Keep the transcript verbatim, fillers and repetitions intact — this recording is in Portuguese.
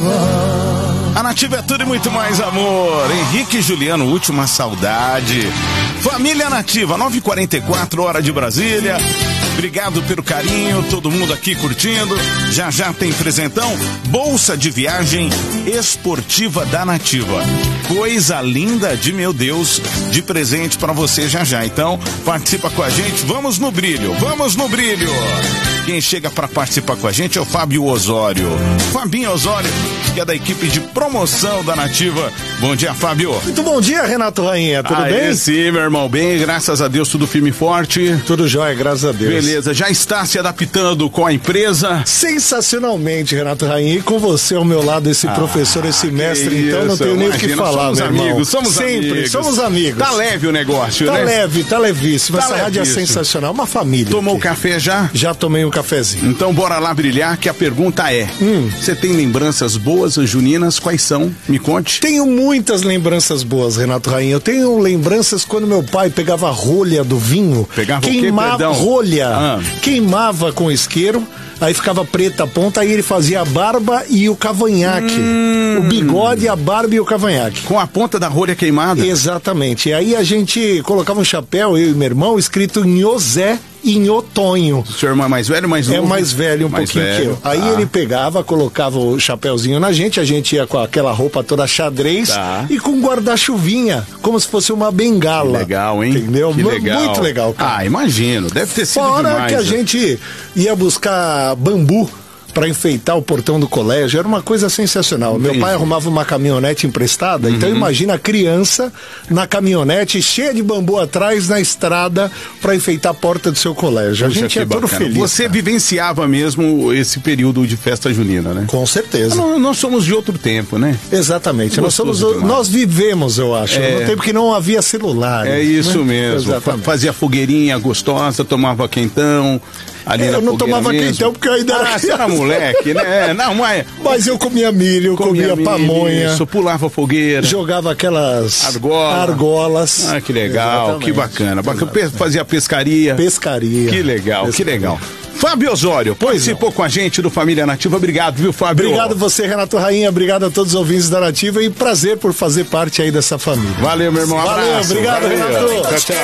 A Nativa é tudo e muito mais amor. Henrique e Juliano, última saudade. Família Nativa, nove e quarenta e quatro, hora de Brasília. Obrigado pelo carinho, todo mundo aqui curtindo. Já já tem presentão, bolsa de viagem esportiva da Nativa. Coisa linda de meu Deus, de presente pra você já já. Então, participa com a gente, vamos no brilho, vamos no brilho. Quem chega pra participar com a gente é o Fábio Osório. Fabinho Osório, que é da equipe de promoção da Nativa. Bom dia, Fábio. Muito bom dia, Renato Rainha, tudo Aê, bem? Sim, meu irmão, bem, graças a Deus, tudo firme e forte. Tudo jóia, graças a Deus. Beleza, já está se adaptando com a empresa? Sensacionalmente, Renato Rainha, e com você ao meu lado, esse ah, professor, esse mestre, então não tenho nem o que falar, somos meu amigos, irmão. somos Sempre, amigos. somos amigos. Tá leve o negócio, tá né? Tá leve, tá levíssimo. Tá Essa rádio é sensacional, uma família. Tomou aqui. café já? Já tomei um cafezinho. Então bora lá brilhar, que a pergunta é, você hum. tem lembranças boas juninas? Quais são? Me conte. Tenho muitas lembranças boas, Renato Rainha. Eu tenho lembranças quando meu pai pegava a rolha do vinho. Pegava queimava o quê, perdão? rolha. Ah. Queimava com isqueiro. Aí ficava preta a ponta, aí ele fazia a barba e o cavanhaque. Hum. O bigode, a barba e o cavanhaque. Com a ponta da rolha queimada? Exatamente. E aí a gente colocava um chapéu, eu e meu irmão, escrito Nhosé e Nhotonho. O seu irmão é mais velho ou mais novo? É mais velho um mais pouquinho velho. que eu. Aí ah. ele pegava, colocava o chapéuzinho na gente, a gente ia com aquela roupa toda xadrez tá. e com guarda-chuvinha, como se fosse uma bengala. Que legal, hein? Entendeu? Que legal. Muito legal, cara. Ah, imagino. Deve ter sido Fora demais. que a gente ia buscar bambu para enfeitar o portão do colégio, era uma coisa sensacional. Meu pai arrumava uma caminhonete emprestada, uhum. então imagina a criança na caminhonete cheia de bambu atrás na estrada para enfeitar a porta do seu colégio. Puxa, a gente é todo feliz. Você cara. vivenciava mesmo esse período de festa junina, né? Com certeza. Nós, nós somos de outro tempo, né? Exatamente. Nós, somos, nós vivemos, eu acho, é... no tempo que não havia celular. É isso né? mesmo. Exatamente. Fazia fogueirinha gostosa, tomava quentão. Ali é, na eu não tomava mesmo. quentão porque eu ainda era ah, você era moleque, né? Não, mas... mas eu comia milho, comia, comia pamonha. Isso, pulava fogueira. Jogava aquelas Argola. argolas. Ah, que legal, Exatamente. que bacana. bacana. Fazia pescaria. Pescaria. Que legal, pescaria. que legal. Fábio Osório, participou com a gente do Família Nativa. Obrigado, viu, Fábio? Obrigado você, Renato Rainha. Obrigado a todos os ouvintes da Nativa e prazer por fazer parte aí dessa família. Valeu, meu irmão. Um Valeu, abraço. obrigado, Valeu. Renato. Tchau, tchau.